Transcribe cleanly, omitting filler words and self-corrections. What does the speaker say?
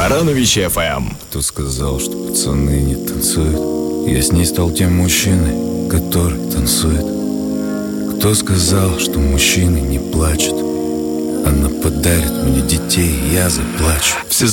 Баранович FM. Кто сказал, что пацаны не танцуют? Я с ней стал тем мужчиной, который танцует. Кто сказал, что мужчины не плачут? Она подарит мне детей, и я заплачу. Все